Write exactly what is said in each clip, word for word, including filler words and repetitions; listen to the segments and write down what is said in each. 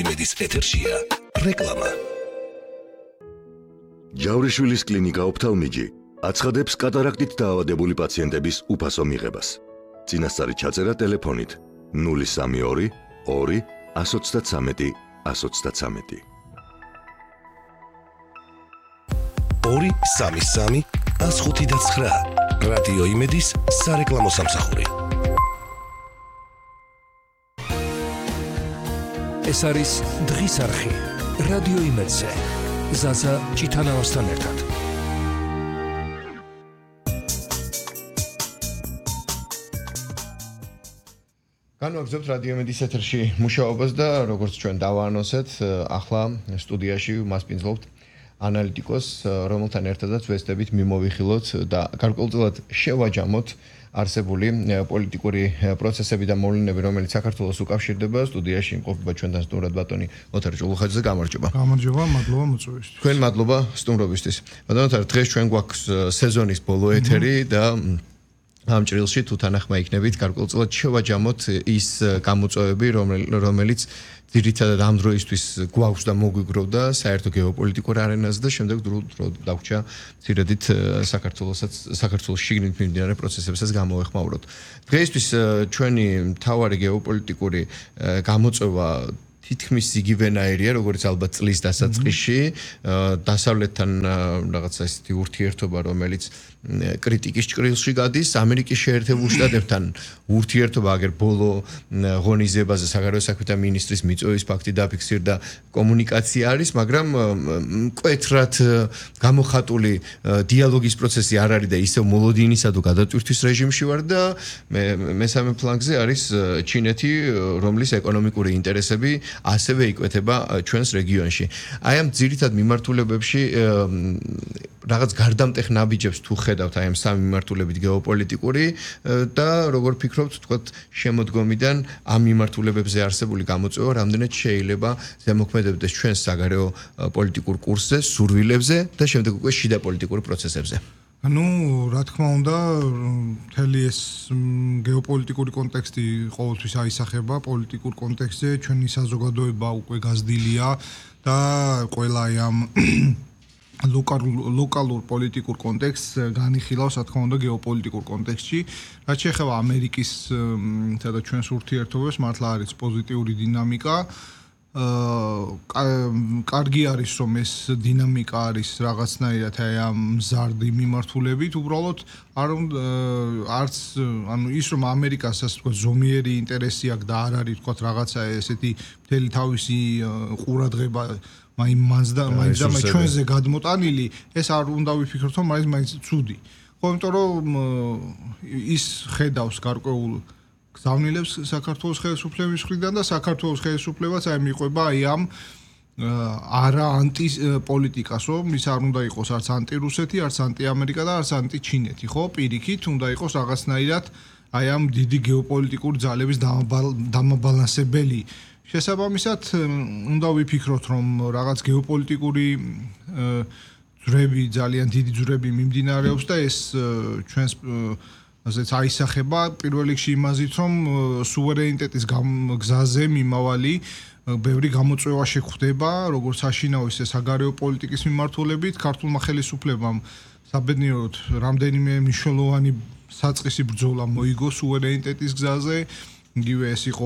იმედის ეთერშია რეკლამა. ჯავრიშვილის კლინიკა ოფთალმიჯი აცხადებს კატარაქტით დაავადებული პაციენტების უფასო მიღებას. წინასწარი ჩაწერა ტელეფონით ნული სამი ორი ორი ათს ოცდათრამეტი ათს ოცდათრამეტი. ორი სამი სამი ათს ოცდათვრამეტი რადიო იმედის სარეკლამო სამსახური. ეს არის დღის არხი რადიო იმედზე. ზაზა ჭიტანავასთან ერთად. განვაგრძობთ რადიო იმედის ეთერში მუშაობას და როგორც ჩვენ დავაანონსეთ, ახლა სტუდიაში მასპინძლობთ ანალიტიკოს, რომელთან ერთადაც ვესტებით მიმოვიხილოთ და გარკვეულწილად შევაჯამოთ არსებული პოლიტიკური პროცესები და მოვლენები, რომელიც საქართველოს უკავშირდება. სტუდიაში იმყოფება ჩვენთან სტუმრად ბატონი ოთარ ჭულუხაძე. გამარჯობა. გამარჯობა, მადლობა მოწვევისთვის. თქვენ მადლობა სტუმრობისთვის. ბატონო ოთარ, დღეს ჩვენ გვაქვს სეზონის ბოლო ეთერი და ამ ჭრილში თუ თანახმა იქნებით, გარკვეულწილად შევაჯამოთ ის გამოწვევები, რომელიც ძირითადად ამ დროისთვის გვაქვს და მოგვიგროვდა საერთო გეოპოლიტიკურ არენაზე და შემდეგ დრო დაგვჭა ძირედით საქართველოსაც საქართველოს შიგნით მიმდინარე პროცესებსაც გამოვეხმაუროთ. დღეისთვის ჩვენი მთავარი გეოპოლიტიკური გამოწვევა თითქმის იგივენაირია, როგორც ალბათ წლის დასაწყისში, დასავლეთთან რაღაცა ისეთი ურთიერთობა, რომელიც კრიტიკის ჭრილში გადის, ამერიკის შეერთებულ შტატებთან ურთიერთობა აგერ ბოლო ღონისძიებაზე საგარეო საქმეთა მინისტრის მიწვევის ფაქტი დაფიქსირდა კომუნიკაცია არის, მაგრამ მკვეთრად გამოხატული დიალოგის პროცესი არ არის და ისევ მოლოდინისა თუ გადატვირთვის რეჟიმში ვარ და მესამე ფლანგზე არის ჩინეთი, რომლის ეკონომიკური ინტერესები ასევე იკვეთება ჩვენს რეგიონში. აი ამ ძირითად მიმართულებებში რაღაც გარდამტეხ ნაბიჯებს თუ ხედავთ აი ამ სამი მიმართულებით გეოპოლიტიკური და როგორ ფიქრობთ თქვათ შემოდგომიდან ამ მიმართულებებზე არსებული გამოწვევა რამდენად შეიძლება ზემოქმედებდეს ჩვენს საგარეო პოლიტიკურ კურსზე, სურვილებზე და შემდეგ უკვე შიდა პოლიტიკურ პროცესებზე. ანუ რა თქმა უნდა, მთელი ეს გეოპოლიტიკური კონტექსტი ყოველთვის აისახება პოლიტიკურ კონტექსტზე, ჩვენი საზოგადოება უკვე გაზრდილია და ყველა ამ ლოკალურ პოლიტიკურ კონტექსტს განიხილავს, რა თქმა უნდა, გეოპოლიტიკურ კონტექსტში. რაც შეეხება ამერიკის და ჩვენს ურთიერთობებს, მართლა არის პოზიტიური დინამიკა. კარგი არის, რომ ეს დინამიკა არის რაღაცნაირად აი ამ მზარდი მიმართულებით, უბრალოდ არ არც ანუ ის რომ ამერიკას ასე ვთქვათ ზომიერი ინტერესი აქვს და არ არის ვთქვათ რაღაცა ესეთი მთელი თავისი ყურადღება მაინც მანს და მაინც და ჩვენზე გადმოტანილი, ეს არ უნდა ვიფიქროთ, რომ მაინც მაინც ცუდი. ხო, იმიტომ რომ ის ხედავს გარკვეულ გზავნილებს საქართველოს ხელისუფლების მხრიდან და საქართველოს ხელისუფლებაც აი მიყვება აი ამ არა ანტი პოლიტიკას, რომ ის არ უნდა იყოს არც ანტირუსეთი, არც ანტიამერიკა და არც ანტიჩინეთი, ხო? პირიქით უნდა იყოს რაღაცნაირად აი ამ დიდი გეოპოლიტიკური ძალების დამაბალანსებელი. შესაბამისად, უნდა ვიფიქროთ, რომ რაღაც გეოპოლიტიკური ძვრები, ძალიან დიდი ძვრები მიმდინარეობს და ეს ჩვენს ასეც აისახება პირველ რიგში იმაზით, რომ სუვერენიტეტის გზაზე მიმავალი ბევრი გამოწვევა შეხვდება, როგორც საშინაო ისე საგარეო პოლიტიკის მიმართულებით, ქართულმა ხელისუფლებამ საბედნიეროდ რამდენიმე მნიშვნელოვანი საწყისი ბრძოლა მოიგო სუვერენიტეტის გზაზე. იგივე ეს იყო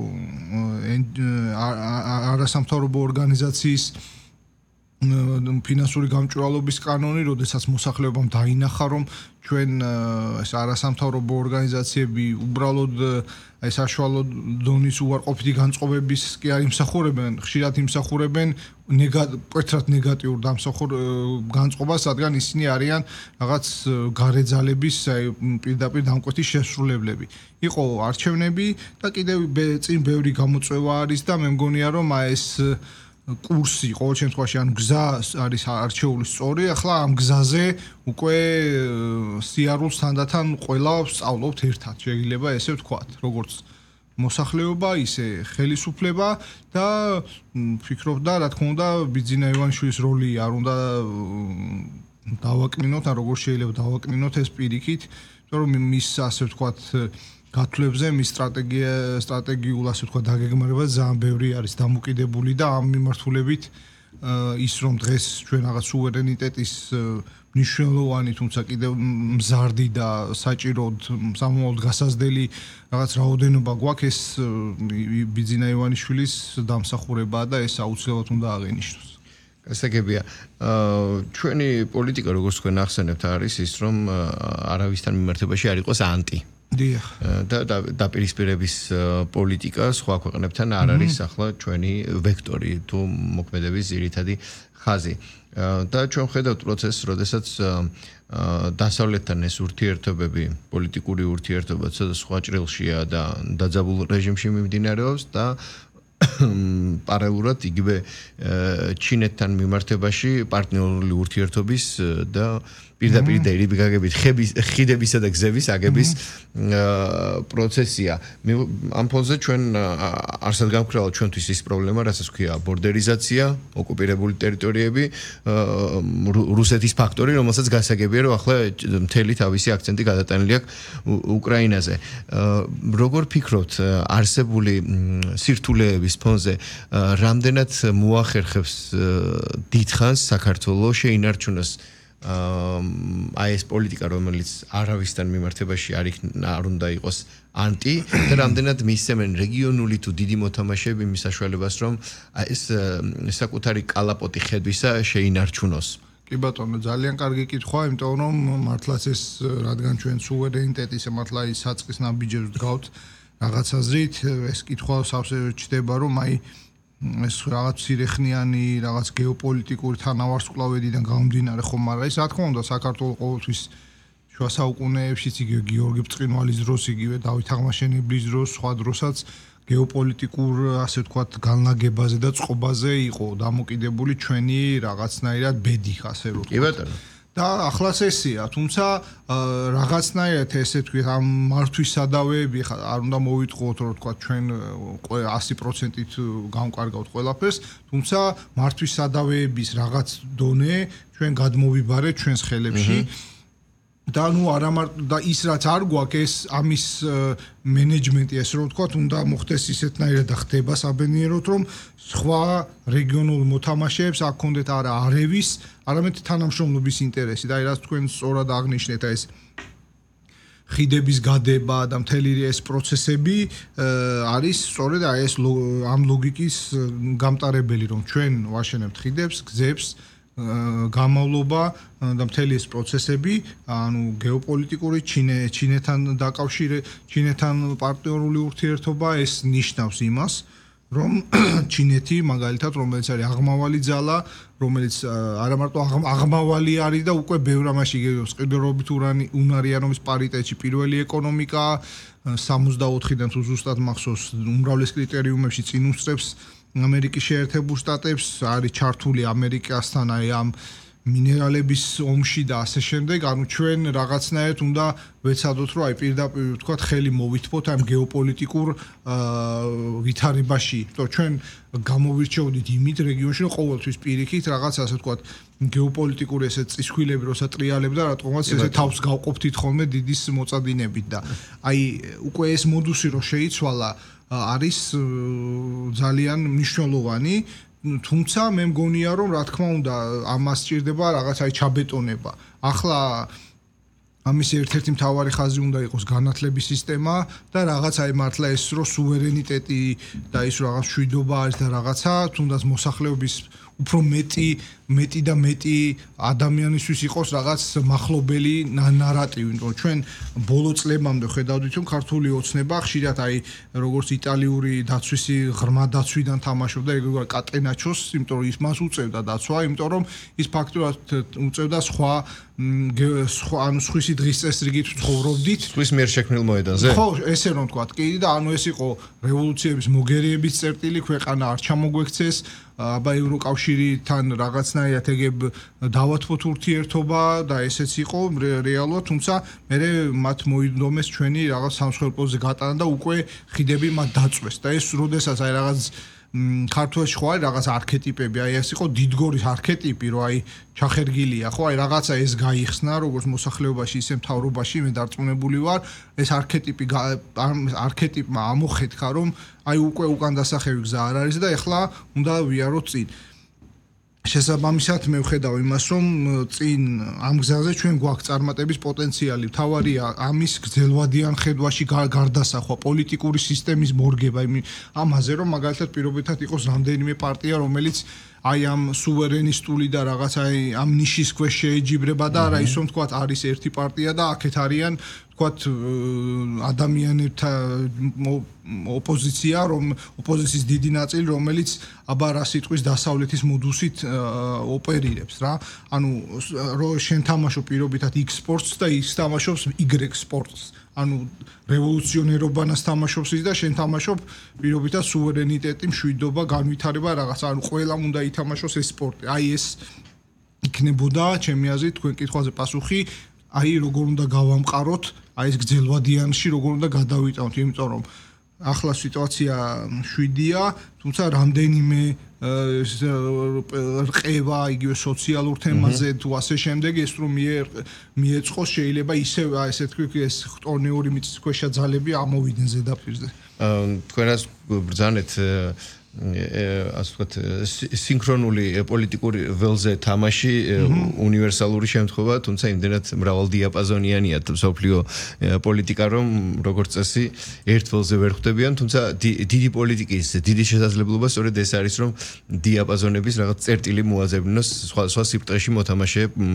არასამთავრობო ორგანიზაციის ფინანსური გამჭვირვალობის კანონი, როდესაც მოსახლეობამ დაინახა, რომ ჩვენ ეს არასამთავრობო ორგანიზაციები უბრალოდ აი საშუალო დონის უარყოფითი განწყობების კი არ იმსახურებენ, ხშირად იმსახურებენ მკვეთრად ნეგატიურ განწყობას, რადგან ისინი არიან რაღაც გარე ძალების აი პირდაპირ დამკვეთი შესრულებლები. იყო არჩევნები და კიდევ წინ ბევრი გამოწვევა არის და მე მგონია, რომ აი ეს კურსი, ყოველ შემთხვევაში, ანუ გზა არის არჩეული სწორი, ახლა ამ გზაზე უკვე სიარულს თანდათან ყველა სწავლობთ ერთად, შეიძლება ესე ვთქვათ, როგორც მოსახლეობა, ისე ხელისუფლება და ვფიქრობ და რა თქმა უნდა, ბიძინა ივანიშვილის როლი არ უნდა დავაკნინოთ, ან როგორ შეიძლება დავაკნინოთ ეს პირიქით, იმიტომ რომ მის ასე ვთქვათ გათვლებზე მის სტრატეგია სტრატეგიულ ასე ვთქვათ დაგეგმარება ძალიან ბევრი არის დამოკიდებული და ამ მიმართულებით ის რომ დღეს ჩვენ რაღაც სუვერენიტეტის მნიშვნელოვანი თუმცა კიდევ მზარდი და საჭიროდ სამომავლოდ გასაზრდელი რაღაც რაოდენობა გვაქვს ეს ბიძინა ივანიშვილის დამსახურებაა და ეს აუცილებლად უნდა აღენიშნოს. გასაგებია. ჩვენი პოლიტიკა როგორც თქვენ ახსენებთ არის ის რომ არავისთან მიმართებაში არ იყოს ანტი. დიახ. და დაპირისპირების პოლიტიკა სხვა ქვეყნებთან არ არის ახლა ჩვენი ვექტორი თუ მოქმედების ძირითადი ხაზი. და ჩვენ ხედავთ პროცესს, როდესაც დასავლეთთან ეს ურთიერთობები, პოლიტიკური ურთიერთობა სხვა ჭრილშია და დაძაბულ რეჟიმში მიმდინარეობს და პარალელურად იგივე ჩინეთთან მიმართებაში პარტნიორული ურთიერთობის და პირდაპირ დერიბი გაგებით ხიდებისა და გზების აგების პროცესია. ამ ფონზე ჩვენ არსად გამქრალა ჩვენთვის ის პრობლემა, რასაც ქვია ბორდერიზაცია, ოკუპირებული ტერიტორიები, რუსეთის ფაქტორი, რომელსაც გასაგებია, რომ ახლა მთელი თავისი აქცენტი გადატანილი აქვს უკრაინაზე. როგორ ფიქრობთ, არსებული სირთულეების ფონზე რამდენად მოახერხებს დიდხანს საქართველოს შეინარჩუნოს აი ეს პოლიტიკა, რომელიც არავისთან მიმართებაში არ არ უნდა იყოს ანტი და რამდენად მისცემენ რეგიონული თუ დიდი მოთამაშეები მის საშუალებას, რომ აი ეს საკუთარი კალაპოტი ხედვისა შეინარჩუნოს. კი ბატონო, ძალიან კარგი კითხვა, იმიტომ რომ მართლაც ეს რადგან ჩვენ სუვერენიტეტის მართლა ის საწყის ნაბიჯებს დგავთ რაღაც აზრით, ეს კითხვა სავსე ჩდება, რომ აი ეს რაღაც სირეხნიანი, რაღაც გეოპოლიტიკური თანავარსკვლავედიდან გამომდინარე ხომ არა ის რა თქმა უნდა საქართველოს ყოველთვის შუა საუკუნეებშიც იგივე გიორგი ბრწყინვალის დროს, იგივე დავით აღმაშენებლის დროს, სხვა დროსაც გეოპოლიტიკურ ასე ვთქვათ განლაგებაზე და წყობაზე იყო დამოკიდებული ჩვენი რაღაცნაირად ბედი, ასე რომ კი ბატონო. და ახლაც ესეა, თუმცა რაღაცნაირად ესე თქვი ამ მართვის სადავეები ხა არ უნდა მოვიტყუოთ რომ თქვა ჩვენ ასი პროცენტით გამკარგავთ ყველაფერს, თუმცა მართვის სადავეების რაღაც დონე ჩვენ გადმოვიბარეთ ჩვენს ხელებში. და ნუ არა მარტო და ის რაც არ გვაქვს ეს ამის მენეჯმენტი ესე რომ ვთქვათ უნდა მოხდეს ისეთნაირად და ხდება საბედნიეროდ რომ სხვა რეგიონულ მოთამაშეებს აქ კონდეთ არა არევის არამედ თანამშრომლობის ინტერესი და აი რაც თქვენ სწორად აღნიშნეთ ეს ხიდების გადება და მთელი ეს პროცესები არის სწორედ აი ეს ამ ლოგიკის გამტარებელი რომ ჩვენ ვაშენებთ ხიდებს, გზებს გამავლობა და მთელი ეს პროცესები, ანუ გეოპოლიტიკური ჩინეთთან დაკავშირე, ჩინეთთან პარტნიორული ურთიერთობა ეს ნიშნავს იმას, რომ ჩინეთი მაგალითად რომელიც არის აღმავალი ძალა, რომელიც არა მარტო აღმავალი არის და უკვე ბევრ ამაში სყიდრობით უნარიანობის პარიტეტში პირველი ეკონომიკა სამოცდაოთხიდან თუ ზუსტად მახსოვს უმრავლეს კრიტერიუმებში წინ უსწრებს ამერიკის შეერთებულ შტატებს, არის ჩართული ამერიკასთან აი ამ მინერალების ომში და ასე შემდეგ, ანუ ჩვენ რაღაცნაირად უნდა ვეცადოთ, რომ აი პირდაპირ ვთქვათ, ხელი მოვითბოთ ამ გეოპოლიტიკურ ვითარებაში, რომ ჩვენ გამოვირჩეოდით იმით რეგიონში, რომ ყოველთვის პირიქით რაღაც ასე ვთქვათ, გეოპოლიტიკური ესე წისქვილები, როცა ტრიალებდა, რატომაც ესე თავს გავყოფთით ხოლმე დიდის მოწადინებით და აი უკვე ეს მოდუსი რო შეიცვალა არის ძალიან მნიშვნელოვანი, თუმცა მე მგონია რომ რა თქმა უნდა ამას სჭირდება რაღაც აი ჩაბეტონება. ახლა ამის ერთ-ერთი მთავარი ხაზი უნდა იყოს განათლების სისტემა და რაღაც აი მართლა ეს რო სუვერენიტეტი და ის რაღაც შვიდობა არის და რაღაცა, თუნდაც მოსახლეობის უფრო მეტი მეტი და მეტი ადამიანისთვის იყოს რაღაც მახლობელი ნარატივი, რომ ჩვენ ბოლო წლებამდე ხედავდით, რომ ქართული ოცნება ხშირად აი როგორც იტალიური დაცვისი ღრმა დაცვიდან თამაშობდა ეგრევე კატენაჩოს, იმიტომ რომ ის მას უწევდა დაცვა, იმიტომ რომ ის ფაქტურად უწევდა სხვა სხვა ანუ სხვისი დღის წესრიგით ცხოვრობდით. სხვის მიერ შექმნილ მოედანზე? ხო, ესე რომ ვთქვათ, კი და ანუ ეს იყო რევოლუციების მოგერიების წერტილი, ქვეყანა არ ჩამოგვექცეს, აბა ევროკავშირთან რაღაცნაირად ეგებ დავათმოთ ურთიერთობა და ესეც იყო რეალურად, თუმცა მე მათ მოიდომეს ჩვენი რაღაც სამსხვერპლოზე გატანა და უკვე ხიდები მათ დაწვეს და ეს როდესაც აი რაღაც ქართულში ხო არის რაღაც არქეტიპები, აი ეს იყო დიდგორის არქეტიპი, რომ აი ჩახერგილია, ხო, აი რაღაცა ეს გაიხსნა, როგორც მოსახლეობაში, ისე მთავრობაში, მე დარწმუნებული ვარ, ეს არქეტიპი არქეტიპმა ამოხეთქა, რომ აი უკვე უკან დასახევი გზა არ არის და ეხლა უნდა ვიაროთ წინ. შესაბამისად მე ვხედავ იმას, რომ წინ ამ გზაზე ჩვენ გვაქვს წარმატების პოტენციალი. თავარია ამის გრძელვადიან ხედვაში გარდასახვა, პოლიტიკური სისტემის მორგება, ამაზე რომ მაგალითად პირობითად იყოს რამდენიმე პარტია, რომელიც აი ამ სუვერენისტული და რაღაც აი ამ ნიშის ქვეშ შეეჯიბრება და არა ის რომ თქვა არის ერთი პარტია და აქეთ არიან თქვა ადამიანებთა ოპოზიცია, რომ ოპოზიციის დიდი ნაწილი, რომელიც აბა რა სიტყვის დასავლეთის მოდუსით ოპერირებს რა. ანუ რო შენ თამაშობ პირობითად X სპორტს და X თამაშობს Y სპორტს. ანუ რევოლუციონერობანას თამაშობს ის და შენ თამაშობ პირობითად სუვერენიტეტი, მშვიდობა, განვითარება რაღაც. ანუ ყველამ უნდა ითამაშოს ეს სპორტი. აი ეს იქნებოდა ჩემი აზრით თქვენ კითხვაზე პასუხი, აი როგორ უნდა გავამყაროთ, აი ეს გრძელვადიანში როგორ უნდა გადავიტანოთ, იმიტომ რომ ახლა სიტუაცია შვიდია, თუმცა რამდენიმე რყევა იგივე სოციალურ თემაზე თუ ასე შემდეგ ეს რომ მიეწყოს შეიძლება ისე ესე თქვი ეს ხტონეული მიწის ქვეშა ძალები ამოვიდნენ ზედაპირზე. თქვენას ბრძანეთ ასე ვთქვათ სინქრონული პოლიტიკური ველზე თამაში უნივერსალური შემთხვევა, თუმცა იმდენად მრავალდიაპაზონიანია მსოფლიო პოლიტიკა, რომ როგორც წესი ერთ ველზე ვერ ხვდებიან, თუმცა დიდი პოლიტიკის დიდი შესაძლებლობა სწორედ ეს არის, რომ დიაპაზონების რაღაც წერტილი მოაზევნოს სხვა სხვა სიბრტყეში მოთამაშე